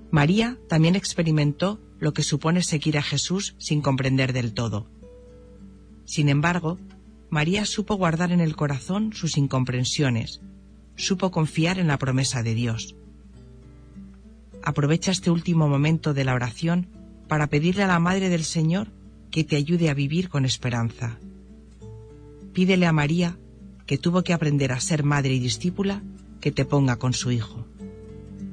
María también experimentó lo que supone seguir a Jesús sin comprender del todo. Sin embargo, María supo guardar en el corazón sus incomprensiones, supo confiar en la promesa de Dios. Aprovecha este último momento de la oración para pedirle a la Madre del Señor que te ayude a vivir con esperanza. Pídele a María, que tuvo que aprender a ser madre y discípula, que te ponga con su Hijo.